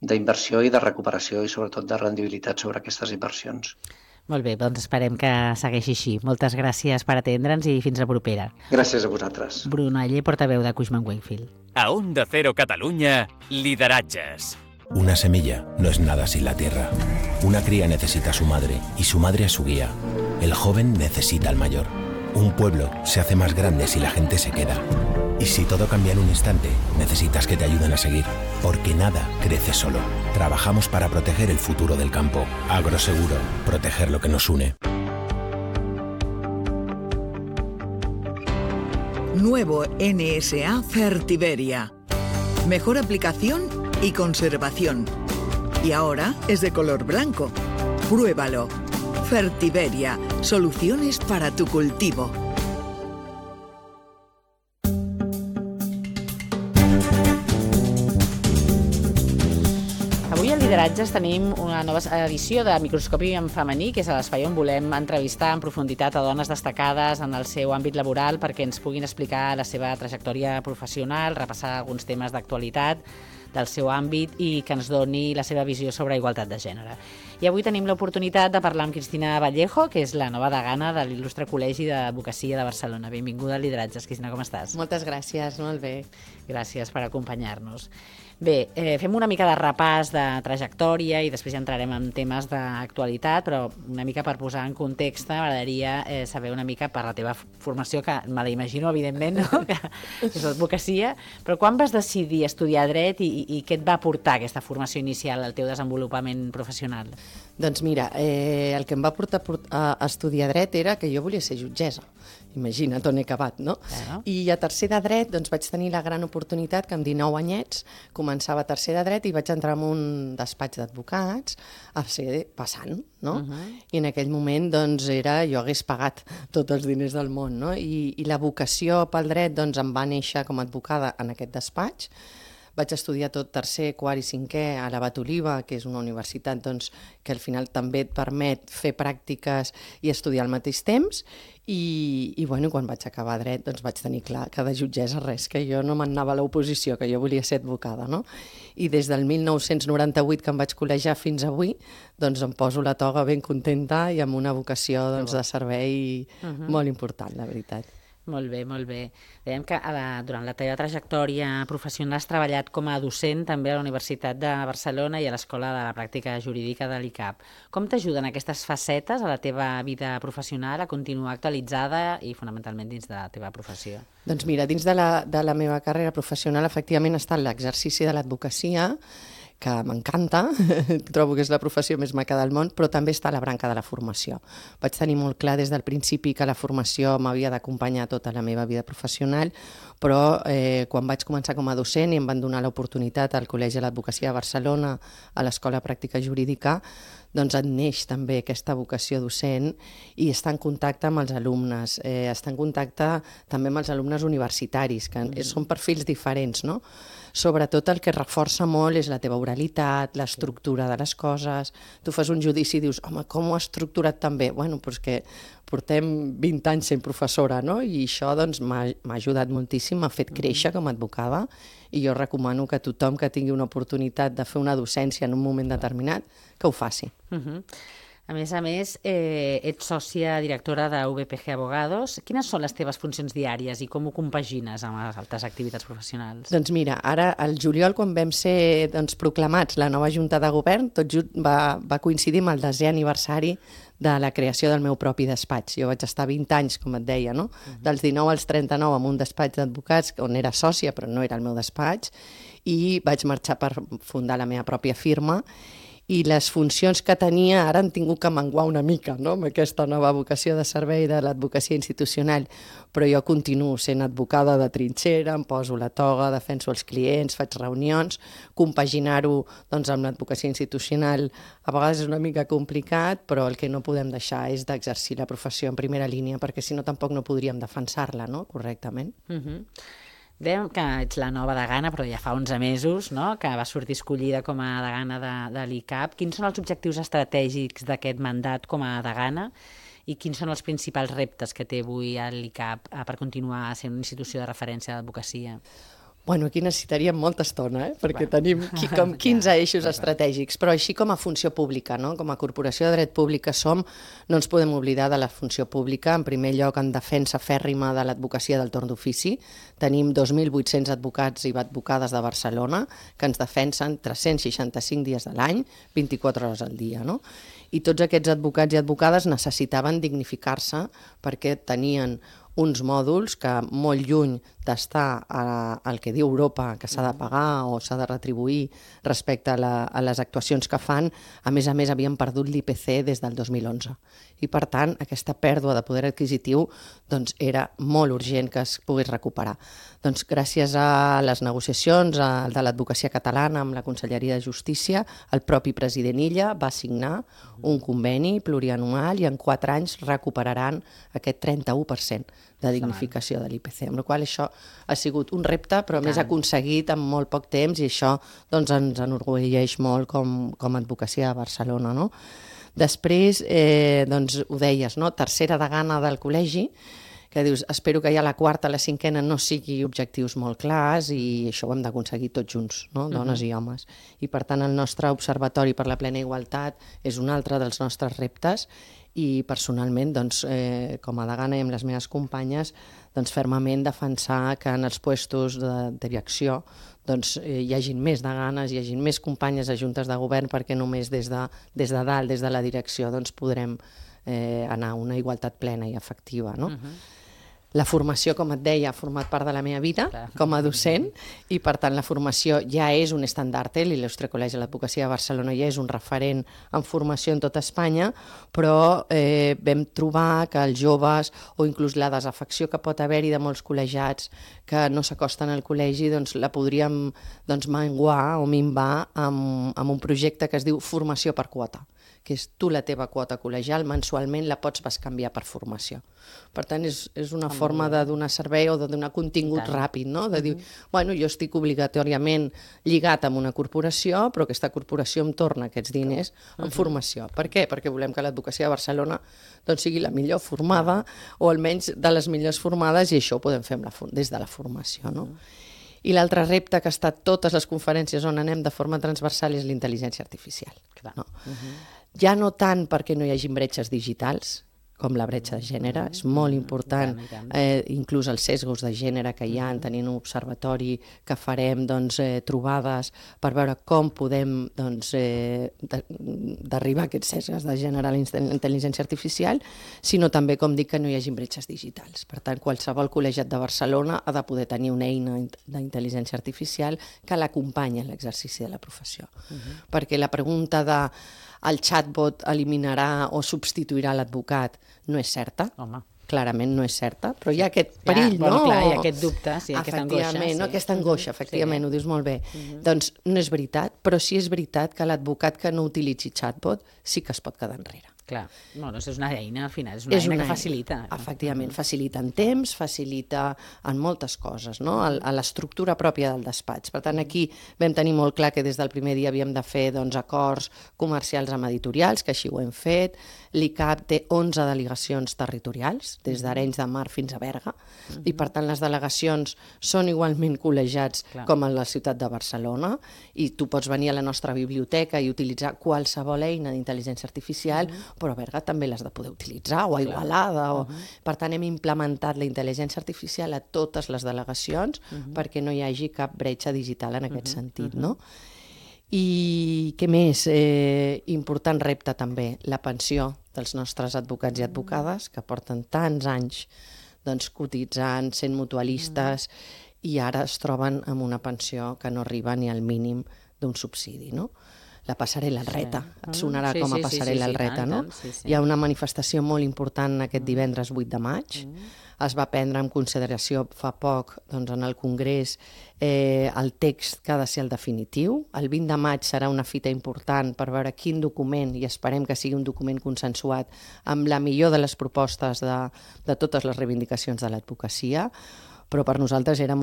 d'inversió i de recuperació i sobretot de rendibilitat sobre aquestes inversions. Molt bé, doncs esperem que segueixi així. Moltes gràcies per atendre'ns i fins la propera. Gràcies a vosaltres. Bruno Aller, portaveu de Cushman & Wakefield. A Onda Cero Catalunya, lideratges. Una semilla no es nada sin la tierra. Una cría necesita a su madre y su madre a su guía. El joven necesita al mayor. Un pueblo se hace más grande si la gente se queda. Y si todo cambia en un instante, necesitas que te ayuden a seguir. Porque nada crece solo. Trabajamos para proteger el futuro del campo. Agroseguro, proteger lo que nos une. Nuevo NSA Fertiberia. Mejor aplicación y conservación. Y ahora es de color blanco. Pruébalo. Fertiberia. Soluciones para tu cultivo. Avui a Lideratges tenim una nova edició de Microscopi en femení, que és a l'espai on volem entrevistar en profunditat a dones destacades en el seu àmbit laboral perquè ens puguin explicar la seva trajectòria professional, repassar alguns temes d'actualitat del seu àmbit i que ens doni la seva visió sobre igualtat de gènere. I avui tenim l'oportunitat de parlar amb Cristina Vallejo, que és la nova degana de l'Il·lustre Col·legi d'Advocacia de Barcelona. Benvinguda a Lideratges. Cristina, com estàs? Moltes gràcies, molt bé. Gràcies per acompanyar-nos. Bé, fem una mica de repàs de trajectòria i després ja entrarem en temes d'actualitat, però una mica per posar en context m'agradaria saber una mica per la teva formació, que me la imagino, evidentment, no? que és l'advocacia, però quan vas decidir estudiar dret i què et va portar aquesta formació inicial al teu desenvolupament professional? Doncs mira, el que em va portar a estudiar dret era que jo volia ser jutgessa. Imagina't on he acabat, no? Claro. I a tercer de dret doncs, vaig tenir la gran oportunitat que amb 19 anyets començava a tercer de dret i vaig entrar en un despatx d'advocats a ser passant, no? I en aquell moment doncs, jo hagués pagat tots els diners del món, no? I la vocació pel dret doncs, em va néixer com a advocada en aquest despatx. Vaig estudiar tot tercer, quart i cinquè a l'Abat Oliva, que és una universitat doncs, que al final també et permet fer pràctiques i estudiar al mateix temps. I bueno, quan vaig acabar dret doncs vaig tenir clar que de jutgessa res, que jo no m'anava a l'oposició, que jo volia ser advocada, no? I des del 1998 que em vaig col·legiar fins avui, doncs em poso la toga ben contenta i amb una vocació doncs, de servei molt important, la veritat. Molt bé, molt bé. Dèiem que durant la teva trajectòria professional has treballat com a docent també a la Universitat de Barcelona i a l'Escola de la Pràctica Jurídica de l'ICAP. Com t'ajuden aquestes facetes a la teva vida professional a continuar actualitzada i fonamentalment dins de la teva professió? Doncs mira, dins de la meva carrera professional efectivament ha estat l'exercici de l'advocacia, que m'encanta, trobo que és la professió més maca del món, però també està a la branca de la formació. Vaig tenir molt clar des del principi que la formació m'havia d'acompanyar tota la meva vida professional, però quan vaig començar com a docent i em van donar l'oportunitat al Col·legi de l'Advocacia de Barcelona, a l'Escola de Pràctica Jurídica, doncs et neix també aquesta vocació docent i està en contacte amb els alumnes, està en contacte també amb els alumnes universitaris, que són perfils diferents, no? Sobretot el que reforça molt és la teva oralitat, l'estructura de les coses. Tu fas un judici i dius, home, com ho has estructurat tan bé? Bueno, doncs que portem 20 anys sent professora, no? I això doncs, m'ha ajudat moltíssim, m'ha fet créixer com a advocada i jo recomano que tothom que tingui una oportunitat de fer una docència en un moment determinat, que ho faci. A més, ets sòcia directora de VPG Abogados. Quines són les teves funcions diàries i com ho compagines amb les altres activitats professionals? Doncs mira, ara al juliol, quan vam ser proclamats la nova Junta de Govern, tot just va coincidir amb el 10è aniversari de la creació del meu propi despatx. Jo vaig estar 20 anys, com et deia, no? Dels 19 als 39 en un despatx d'advocats on era sòcia, però no era el meu despatx, i vaig marxar per fundar la meva pròpia firma. I les funcions que tenia ara han tingut que menguar una mica, no?, amb aquesta nova vocació de servei de l'advocacia institucional, però jo continuo sent advocada de trinxera, em poso la toga, defenso els clients, faig reunions, compaginar-ho doncs, amb l'advocacia institucional a vegades és una mica complicat, però el que no podem deixar és d'exercir la professió en primera línia, perquè si no tampoc no podríem defensar-la, no?, correctament. Dèiem que ets la nova degana, però ja fa 11 mesos, no?, que va sortir escollida com a degana de l'ICAP. Quins són els objectius estratègics d'aquest mandat com a degana i quins són els principals reptes que té avui l'ICAP per continuar sent una institució de referència d'advocacia? Bueno, aquí necessitaríem molta estona, perquè tenim com 15 eixos estratègics, però així com a funció pública, no? Com a corporació de dret públic que som, no ens podem oblidar de la funció pública, en primer lloc en defensa fèrrima de l'advocacia del torn d'ofici. Tenim 2.800 advocats i advocades de Barcelona que ens defensen 365 dies de l'any, 24 hores al dia, no? I tots aquests advocats i advocades necessitaven dignificar-se perquè tenien uns mòduls que molt lluny d'estar al que diu Europa, que s'ha de pagar o s'ha de retribuir respecte a les actuacions que fan, a més havien perdut l'IPC des del 2011. I per tant, aquesta pèrdua de poder adquisitiu doncs, era molt urgent que es pogués recuperar. Doncs gràcies a les negociacions de l'advocacia catalana amb la Conselleria de Justícia, el propi president Illa va signar un conveni plurianual i en 4 anys recuperaran aquest 31% de dignificació de l'IPC, amb la qual això ha sigut un repte, però a més aconseguit en molt poc temps i això doncs, ens enorgulleix molt com a advocacia de Barcelona. No? Després, doncs, ho deies, no? Tercera degana del col·legi, que dius, espero que ja la quarta, la cinquena no sigui objectius molt clars i això ho hem d'aconseguir tots junts, no? Dones i homes. I per tant el nostre Observatori per la Plena Igualtat és un altre dels nostres reptes i personalment, doncs, com a degana i amb les meves companyes, doncs, fermament defensar que en els puestos de direcció doncs, hi hagin més deganes, hi hagin més companyes a juntes de govern perquè només des de dalt, des de la direcció, doncs, podrem anar a una igualtat plena i efectiva, no? La formació, com et deia, ha format part de la meva vida com a docent i, per tant, la formació ja és un estandarte. L'Il·lustre Col·legi de l'Advocacia de Barcelona ja és un referent en formació en tota Espanya, però vam trobar que els joves o inclús la desafecció que pot haver-hi de molts col·legiats que no s'acosten al col·legi, doncs la podríem menguar o minvar amb un projecte que es diu Formació per Quota, que és tu la teva quota col·legial, mensualment la pots bescanviar per formació. Per tant, és una forma de donar servei o de donar contingut ràpid, no? De dir, bueno, jo estic obligatòriament lligat amb una corporació, però aquesta corporació em torna aquests diners en formació. Per què? Perquè volem que l'advocacia de Barcelona doncs, sigui la millor formada o almenys de les millors formades i això ho podem fer des de la formació, no? I l'altre repte que ha estat totes les conferències on anem de forma transversal és l'intel·ligència artificial. No? Ja no tant perquè no hi hagi bretxes digitals, com la bretxa de gènere, és molt important, inclús els sesgos de gènere que hi ha, tenint un observatori que farem trobades per veure com podem derribar aquests sesgos de gènere a la intel·ligència artificial, sinó també, com dic, que no hi hagi bretxes digitals. Per tant, qualsevol col·legiat de Barcelona ha de poder tenir una eina d'intel·ligència artificial que l'acompanyi en l'exercici de la professió. Perquè la pregunta de el chatbot eliminarà o substituirà l'advocat no és certa. Clarament no és certa, però hi ha aquest perill, no? Clar, hi ha aquest dubte, aquesta angoixa. Efectivament, aquesta angoixa, efectivament, ho dius molt bé. Doncs no és veritat, però sí és veritat que l'advocat que no utilitzi chatbot sí que es pot quedar enrere. Clar, bueno, és una eina, al final, és una eina que facilita. Efectivament, facilita en temps, facilita en moltes coses, no? A l'estructura pròpia del despatx. Per tant, aquí vam tenir molt clar que des del primer dia havíem de fer acords comercials amb editorials, que així ho hem fet. L'ICAP té 11 delegacions territorials, des d'Arenys de Mar fins a Berga, i per tant les delegacions són igualment col·legiats com a la ciutat de Barcelona, i tu pots venir a la nostra biblioteca i utilitzar qualsevol eina d'intel·ligència artificial, però a Berga també l'has de poder utilitzar, o a Igualada. Per tant, hem implementat la intel·ligència artificial a totes les delegacions perquè no hi hagi cap bretxa digital en aquest sentit, no? I què més? Important repte també, la pensió dels nostres advocats i advocades que porten tants anys cotitzant, sent mutualistes i ara es troben amb una pensió que no arriba ni al mínim d'un subsidi, no? La passarel·la Alreta, et sonarà com a passarel·la Alreta, no? Hi ha una manifestació molt important aquest divendres 8 de maig, es va prendre en consideració fa poc en el Congrés el text que ha de ser el definitiu. El 20 de maig serà una fita important per veure quin document, i esperem que sigui un document consensuat amb la millor de les propostes de totes les reivindicacions de l'advocacia, però per nosaltres era